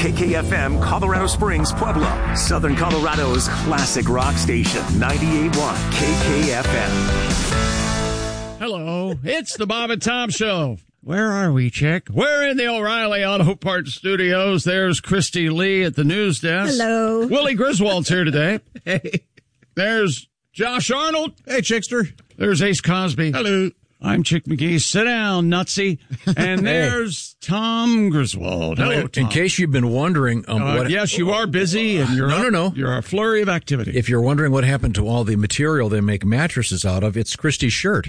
KKFM, Colorado Springs, Pueblo, Southern Colorado's classic rock station, 98.1 KKFM. Hello, it's the Bob and Tom Show. Where are we, Chick? We're in the O'Reilly Auto Parts Studios. There's Christy Lee at the news desk. Hello. Willie Griswold's here today. Hey. There's Josh Arnold. Hey, Chickster. There's Ace Cosby. Hello. I'm Chick McGee. Sit down, nutsy. And there's Tom Griswold. Hello, Tom. In case you've been wondering, yes, you are busy, and you're No. You're a flurry of activity. If you're wondering what happened to all the material they make mattresses out of, it's Christy's shirt.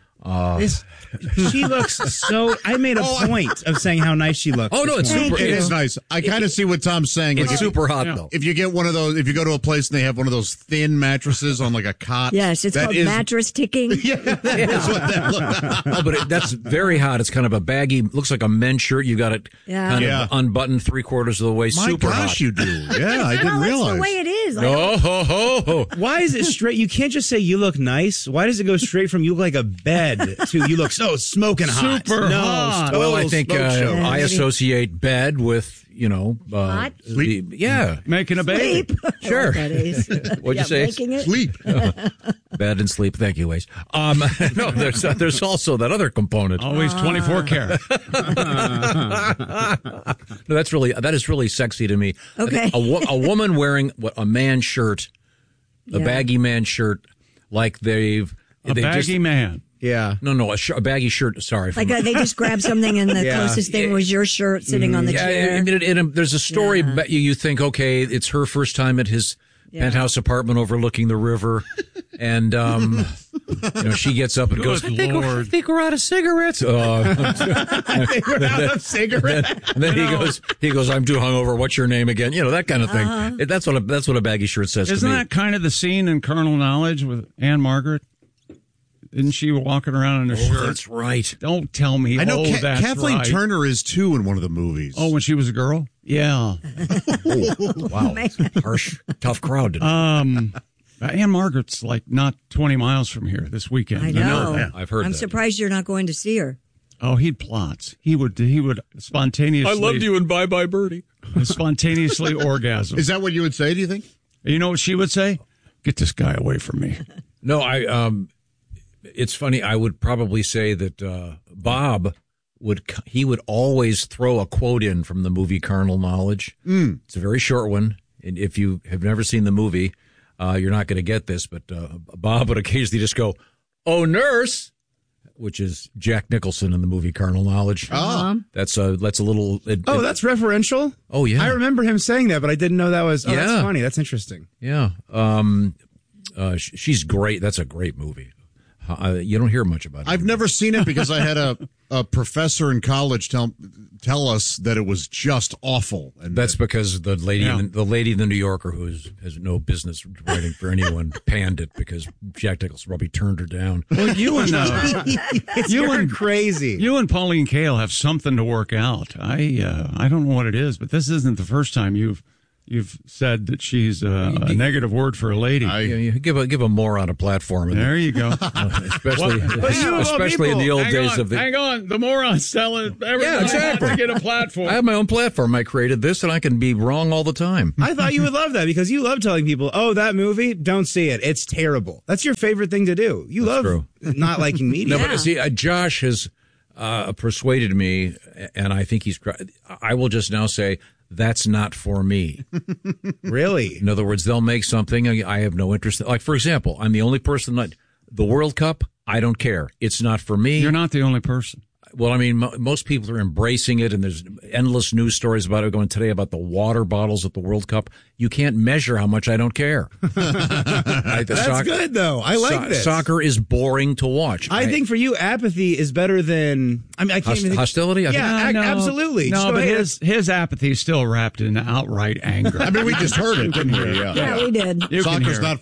She looks so. I made a point of saying how nice she looks. Oh no, it's super. Thank It you. is It's nice. I kind of see what Tom's saying. It's Like, super hot yeah. though. if you get one of those, if you go to a place and they have one of those thin mattresses on like a cot. Yes, it's that called is- mattress ticking. Yeah, that's what that looks. Oh, but that's very hot. It's kind of a baggy. Looks like a men's shirt. You got it kind Yeah. of unbuttoned 3/4 of the way. My super gosh, hot. you do. Yeah, I didn't Well, realize. that's the way it is. Like, Oh ho ho! Why is it straight? You can't just say you look nice. Why does it go straight from you look like a bed to you look so smoking hot? Super no, hot. total Well, I think smoke show. I maybe. associate bed with Hot? sleep. Yeah, Making a baby. sleep. Sure. I like that is. What'd you say? Making it? Sleep. bed and sleep. Thank you, Ace. No, there's also that other component. Always 24 karat. No, that is really sexy to me. I think Okay. a woman wearing a man shirt, a Yeah. baggy man shirt, like A baggy man. Yeah. a baggy shirt. Sorry, Like they just grabbed something and the Yeah. closest thing was your shirt sitting on the chair. I mean, there's a story. Yeah. But you think, okay, it's her first time at his penthouse apartment overlooking the river, and she gets up and goes, Good I Lord. think we're out of cigarettes. I think we're out of cigarettes. And then he goes, I'm too hungover. What's your name again? That kind of thing. Uh-huh. That's what a baggy shirt says Isn't to me. that kind of the scene in Carnal Knowledge with Anne Margaret? Isn't she walking around in a shirt? That's right. Don't tell me. I know that's Kathleen right. Turner is too in one of the movies. Oh, when she was a girl? Yeah. Wow. Harsh, tough crowd today. Anne Margaret's like not 20 miles from here this weekend. I know. that. I've heard I'm that. surprised you're not going to see her. Oh, he'd plots. He would spontaneously. and bye bye birdie. Spontaneously orgasm. Is that what you would say, do you think? You know what she would say? Get this guy away from me. No, it's funny. I would probably say that Bob would always throw a quote in from the movie Carnal Knowledge. It's a very short one, and if you have never seen the movie, you're not going to get this. But Bob would occasionally just go, "Oh, nurse," which is Jack Nicholson in the movie Carnal Knowledge. That's a little. Oh, that's referential? Oh, yeah. I remember him saying that, but I didn't know that was. Oh, Yeah. that's funny. That's interesting. Yeah. She's great. That's a great movie. You don't hear much about it. I've never seen it because I had a professor in college tell us that it was just awful. And That's because the lady, in the New Yorker, who has no business writing for anyone, panned it because Jack Nicholson probably turned her down. Well, you and You're crazy. you and Pauline Kael have something to work out. I don't know what it is, but this isn't the first time you've said that she's a negative word for a lady. You give a moron a platform. There you go. Especially People, in the old hang days on, of the. Hang on, the morons telling everybody exactly. to get a platform. I have my own platform. I created this, and I can be wrong all the time. I thought you would love that because you love telling people, "Oh, that movie, don't see it. It's terrible." That's your favorite thing to do. You That's love not liking media. No, but see, Josh has persuaded me, and I think I will just now say that's not for me. Really? In other words, they'll make something I have no interest in. Like, for example, I'm the only person that the World Cup, I don't care. It's not for me. You're not the only person. Well, I mean, most people are embracing it, and there's endless news stories about it going today about the water bottles at the World Cup. You can't measure how much I don't care. That's good, though. I like this. Soccer is boring to watch. I think for you, apathy is better than. I mean, I can't even think. Hostility? Absolutely. No, Just but go ahead. his apathy is still wrapped in outright anger. I mean, we just heard it, didn't we? Yeah, we did. You can Soccer's hear it. not